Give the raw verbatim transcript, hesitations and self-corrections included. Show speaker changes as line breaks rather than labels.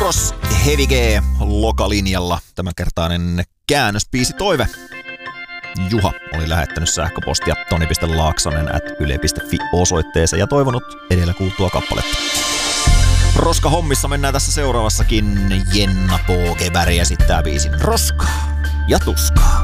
Vuoros Heavy G lokalinjalla. Tämänkertainen käännöspiisi toive. Juha oli lähettänyt sähköpostia toni piste laaksonen at yle piste fi osoitteeseen ja toivonut edellä kuultua kappaletta. Roska hommissa mennään tässä seuraavassakin. Jenna Poogeberg esittää biisin Roskaa ja tuskaa.